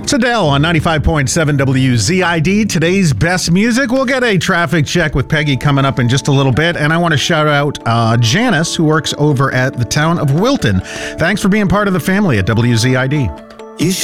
It's Adele on 95.7 WZID. Today's best music. We'll get a traffic check with Peggy coming up in just a little bit. And I want to shout out Janice, who works over at the town of Wilton. Thanks for being part of the family at WZID. You should